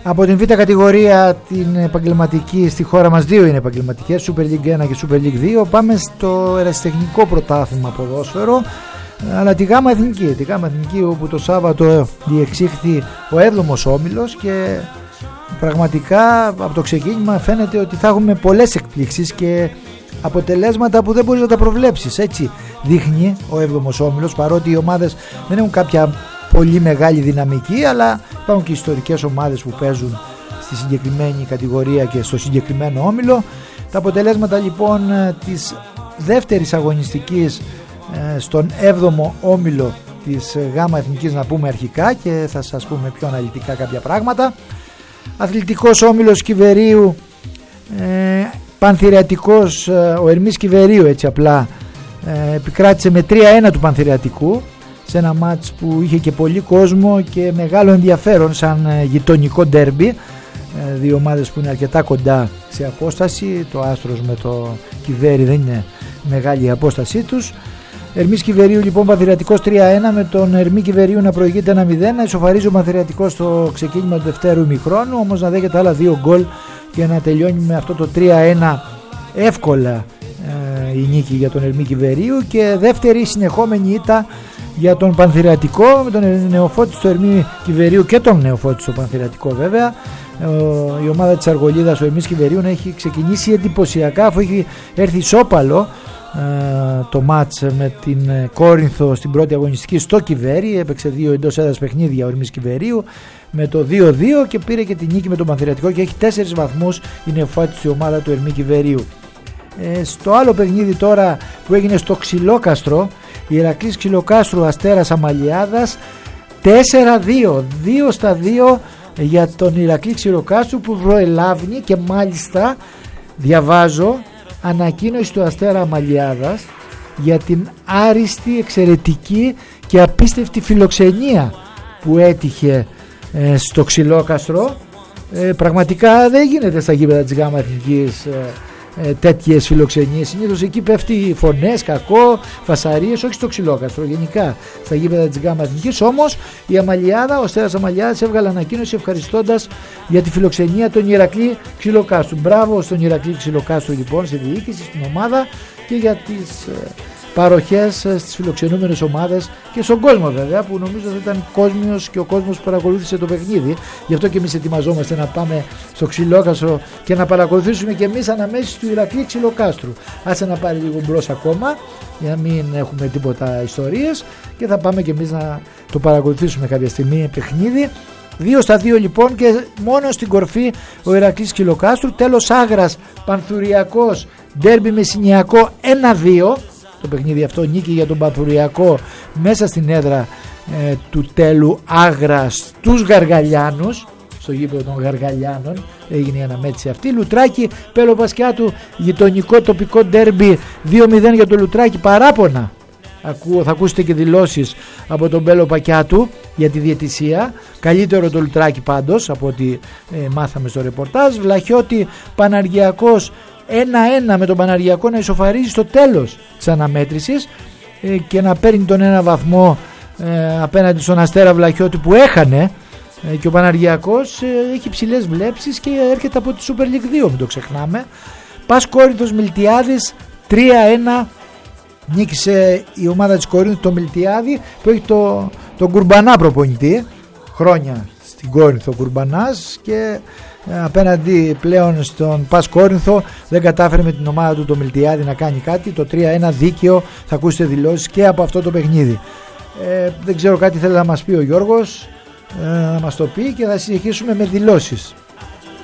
Από την Β' κατηγορία την επαγγελματική, στη χώρα μας δύο είναι επαγγελματικές, Super League 1 και Super League 2. Πάμε στο ερασιτεχνικό πρωτάθλημα ποδόσφαιρο, αλλά τη Γάμα Εθνική, όπου το Σάββατο διεξήχθη ο 7ος όμιλος και πραγματικά από το ξεκίνημα φαίνεται ότι θα έχουμε πολλές εκπλήξεις και αποτελέσματα που δεν μπορείς να τα προβλέψεις. Έτσι δείχνει ο 7ος όμιλος, παρότι οι ομάδες δεν έχουν κάποια πολύ μεγάλη δυναμική, αλλά υπάρχουν και ιστορικές ομάδες που παίζουν στη συγκεκριμένη κατηγορία και στο συγκεκριμένο όμιλο. Τα αποτελέσματα λοιπόν της δεύτερης αγωνιστικής στον 7ο όμιλο της Γάμα Εθνικής να πούμε αρχικά και θα σας πούμε πιο αναλυτικά κάποια πράγματα. Αθλητικός όμιλος Κιβερίου, Πανθηρεατικός, ο Ερμής Κιβερίου έτσι απλά επικράτησε με 3-1 του Πανθηρεατικού σε ένα μάτς που είχε και πολύ κόσμο και μεγάλο ενδιαφέρον σαν γειτονικό ντέρμπι, δύο ομάδες που είναι αρκετά κοντά σε απόσταση. Το Άστρος με το Κιβέρι δεν είναι μεγάλη η απόστασή τους. Ερμής Κιβερίου λοιπόν, Πανθηρεατικός 3-1, με τον Ερμή Κιβερίου να προηγείται 1-0, να ισοφαρίζει ο Πανθηρεατικός στο ξεκίνημα του δευτέρου ημιχρόνου, όμως να δέχεται άλλα 2 γκολ και να τελειώνει με αυτό το 3-1 εύκολα η νίκη για τον Ερμή Κιβερίου και δεύτερη συνεχόμενη ήττα για τον Πανθηρεατικό, με τον Νεοφώτη στο Ερμή Κιβερίου και τον Νεοφώτη στο Πανθηρεατικό βέβαια. Η ομάδα της Αργολίδας, ο Ερμής Κιβερίου, έχει ξεκινήσει εντυπωσιακά, αφού έχει έρθει ισόπαλο το μάτς με την Κόρινθο στην πρώτη αγωνιστική στο Κιβέρι. Έπαιξε 2 εντός έδρας παιχνίδια ο Ερμής Κιβερίου με το 2-2 και πήρε και τη νίκη με τον Πανθηρεατικό και έχει 4 βαθμούς η Νεοφώτη στη ομάδα του Ερμή Κιβερίου. Στο άλλο παιχνίδι τώρα που έγινε στο Ξυλόκαστρο, η Ηρακλής Ξυλοκάστρου Αστέρας Αμαλιάδας 4-2, 2-2 για τον Ηρακλή Ξυλοκάστρου που προελάβει και μάλιστα διαβάζω ανακοίνωση του Αστέρα Αμαλιάδας για την άριστη, εξαιρετική και απίστευτη φιλοξενία που έτυχε στο Ξυλόκαστρο. Πραγματικά δεν γίνεται στα γήπεδα της Γάμα Εθνικής τέτοιες φιλοξενίες. Συνήθως εκεί πέφτει φωνές, κακό, φασαρίες, όχι στο Ξυλόκαστρο, γενικά στα γήπεδα της Γάμα Εθνικής. Όμως η Αμαλιάδα, ο Αστέρας Αμαλιάδας έβγαλε ανακοίνωση ευχαριστώντας για τη φιλοξενία τον Ηρακλή Ξυλοκάστρου. Μπράβο στον Ηρακλή Ξυλοκάστρου λοιπόν, στη διοίκηση, στην ομάδα και για τις παροχές στις φιλοξενούμενες ομάδες και στον κόσμο βέβαια, που νομίζω ότι ήταν κόσμιος και ο κόσμος που παρακολούθησε το παιχνίδι. Γι' αυτό και εμείς ετοιμαζόμαστε να πάμε στο Ξυλόκαστρο και να παρακολουθήσουμε και εμείς αναμέσεις του Ηρακλή Ξυλοκάστρου. Άσε να πάρει λίγο μπρος ακόμα για να μην έχουμε τίποτα ιστορίες και θα πάμε και εμείς να το παρακολουθήσουμε κάποια στιγμή παιχνίδι. 2-2 λοιπόν και μόνο στην κορφή ο Ηρακλής Ξυλοκάστρου. Τέλος Άγρας Πανθουριακός ντέρμπι Μεσσηνιακό 1-2. Το παιχνίδι αυτό, νίκη για τον Πανθουριακό μέσα στην έδρα του Τέλου Άγρας στους Γαργαλιάνους, στο γήπεδο των Γαργαλιάνων έγινε η αναμέτρηση αυτή. Λουτράκι Πέλο Πασκιάτου, γειτονικό τοπικό ντέρμπι 2-0 για το Λουτράκι. Παράπονα θα ακούσετε και δηλώσεις από τον Πέλο Πακιάτου για τη διαιτησία. Καλύτερο το Λουτράκι πάντως από ό,τι μάθαμε στο ρεπορτάζ. Βλαχιώτη Παναργιακός 1-1, με τον Παναργιακό να ισοφαρίζει στο τέλος της αναμέτρησης και να παίρνει τον ένα βαθμό απέναντι στον Αστέρα Βλαχιώτη που έχανε, και ο Παναργιακός έχει ψηλές βλέψεις και έρχεται από τη Super League 2, μην το ξεχνάμε. Πας Κόρινθος Μιλτιάδης 3-1, νίκησε η ομάδα της Κόρινθου το Μιλτιάδη που έχει τον Κουρμπανά προπονητή, χρόνια στην Κόρινθο Κουρμπανάς, και απέναντι πλέον στον Πας Κόρινθο δεν κατάφερε με την ομάδα του το Μιλτιάδη να κάνει κάτι. Το 3-1 δίκαιο, θα ακούσετε δηλώσεις και από αυτό το παιχνίδι. Δεν ξέρω, κάτι θέλει να μας πει ο Γιώργος, να μας το πει και θα συνεχίσουμε με δηλώσεις.